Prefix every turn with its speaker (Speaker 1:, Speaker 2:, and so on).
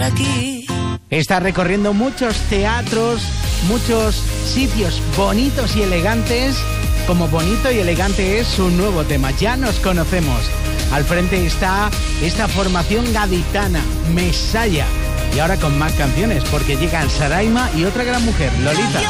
Speaker 1: aquí.
Speaker 2: Está recorriendo muchos teatros, muchos sitios bonitos y elegantes. Como bonito y elegante es su nuevo tema. Ya nos conocemos. Al frente está esta formación gaditana, Mesaya. Y ahora con más canciones, porque llegan Saraima y otra gran mujer, Lolita.